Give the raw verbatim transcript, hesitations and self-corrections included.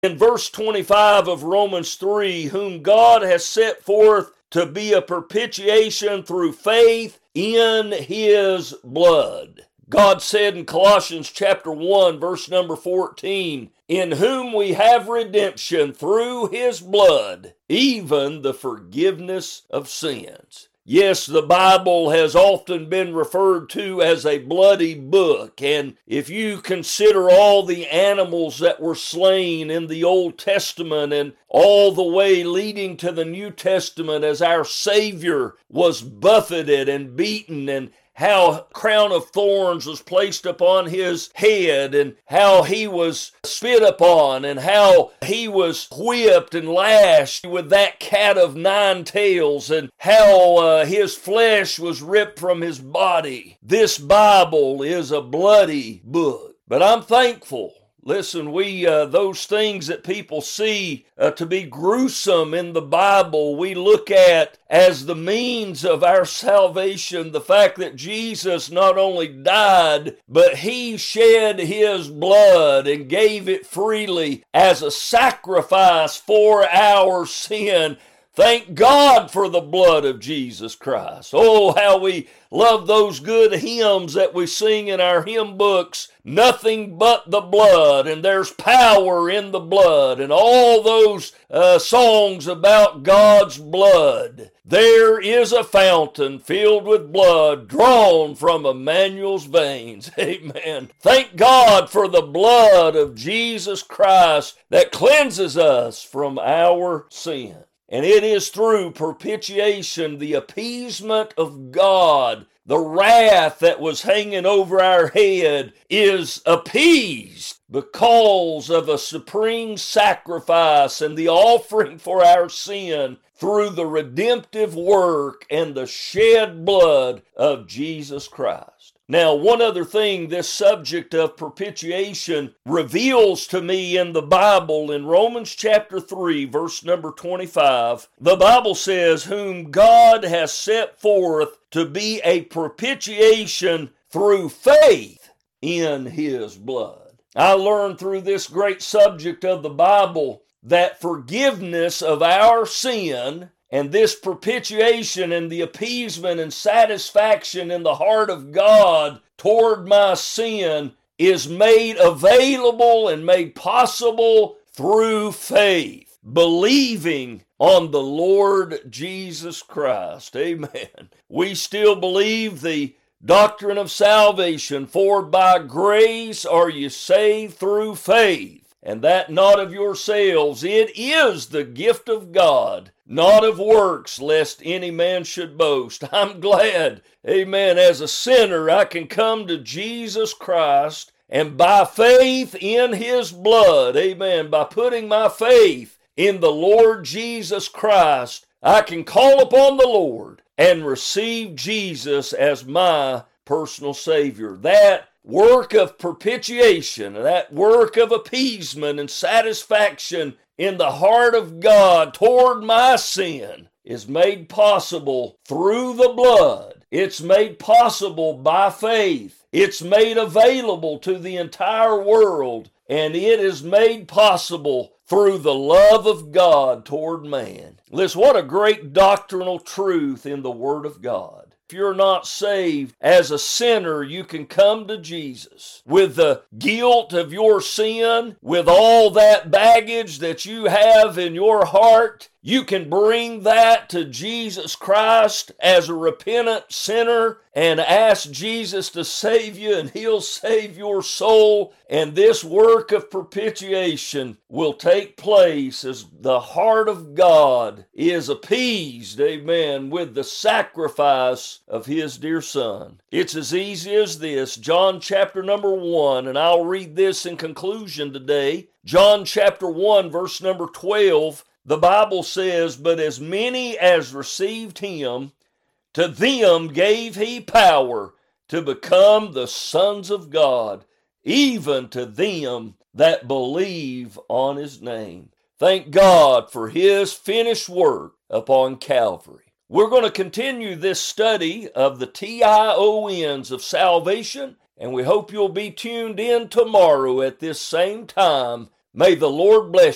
In verse twenty-five of Romans three, whom God has set forth to be a propitiation through faith in his blood. God said in Colossians chapter one, verse number fourteen, in whom we have redemption through his blood, even the forgiveness of sins. Yes, the Bible has often been referred to as a bloody book, and if you consider all the animals that were slain in the Old Testament and all the way leading to the New Testament as our Savior was buffeted and beaten, and how a crown of thorns was placed upon his head, and how he was spit upon, and how he was whipped and lashed with that cat of nine tails, and how uh, his flesh was ripped from his body. This Bible is a bloody book. But I'm thankful. Listen, we, uh, those things that people see uh, to be gruesome in the Bible, we look at as the means of our salvation. The fact that Jesus not only died, but he shed his blood and gave it freely as a sacrifice for our sin. Thank God for the blood of Jesus Christ. Oh, how we love those good hymns that we sing in our hymn books. Nothing but the blood, and there's power in the blood, and all those uh, songs about God's blood. There is a fountain filled with blood drawn from Emmanuel's veins. Amen. Thank God for the blood of Jesus Christ that cleanses us from our sin. And it is through propitiation, the appeasement of God, the wrath that was hanging over our head is appeased because of a supreme sacrifice and the offering for our sin through the redemptive work and the shed blood of Jesus Christ. Now, one other thing this subject of propitiation reveals to me in the Bible, in Romans chapter three, verse number twenty-five, the Bible says, whom God has set forth to be a propitiation through faith in his blood. I learned through this great subject of the Bible that forgiveness of our sin and this propitiation and the appeasement and satisfaction in the heart of God toward my sin is made available and made possible through faith, believing on the Lord Jesus Christ. Amen. We still believe the doctrine of salvation, for by grace are you saved through faith, and that not of yourselves. It is the gift of God, not of works, lest any man should boast. I'm glad, amen, as a sinner I can come to Jesus Christ, and by faith in his blood, amen, by putting my faith in the Lord Jesus Christ, I can call upon the Lord and receive Jesus as my personal Savior. That work of propitiation, that work of appeasement and satisfaction in the heart of God toward my sin is made possible through the blood. It's made possible by faith. It's made available to the entire world, and it is made possible through the love of God toward man. Listen, what a great doctrinal truth in the Word of God. If you're not saved as a sinner, you can come to Jesus with the guilt of your sin, with all that baggage that you have in your heart. You can bring that to Jesus Christ as a repentant sinner and ask Jesus to save you, and he'll save your soul. And this work of propitiation will take place as the heart of God is appeased, amen, with the sacrifice of his dear Son. It's as easy as this. John chapter number one, and I'll read this in conclusion today. John chapter one, verse number twelve. The Bible says, but as many as received him, to them gave he power to become the sons of God, even to them that believe on his name. Thank God for his finished work upon Calvary. We're going to continue this study of the T I O Ns of salvation, and we hope you'll be tuned in tomorrow at this same time. May the Lord bless you.